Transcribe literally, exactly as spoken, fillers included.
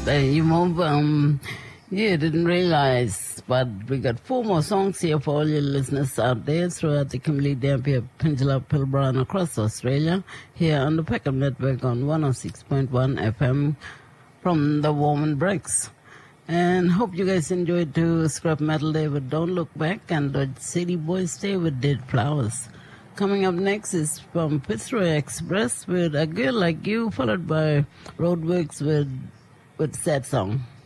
Uh, you move, um, yeah, didn't realize, but we got four more songs here for all your listeners out there throughout the Kimberley, Dampier, Peninsula, Pilbara, and across Australia, here on the Peckham Network on one oh six point one F M from the Warman Breaks. And hope you guys enjoyed to Scrap Metal Day with Don't Look Back and the City Boys Day with Dead Flowers. Coming up next is from Fitzroy Express with A Girl Like You, followed by Roadworks with, with Sad Song.